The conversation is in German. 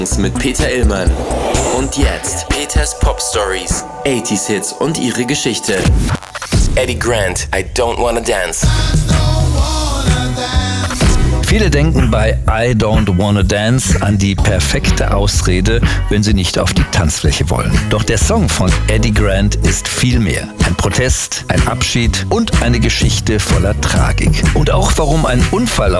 mit Peter Illmann. Und jetzt Peters Pop Stories, 80s Hits und ihre Geschichte. Eddie Grant, I Don't Wanna Dance. Viele denken bei I Don't Wanna Dance an die perfekte Ausrede, wenn sie nicht auf die Tanzfläche wollen. Doch der Song von Eddie Grant ist viel mehr. Ein Protest, ein Abschied und eine Geschichte voller Tragik. Und auch warum ein Unfall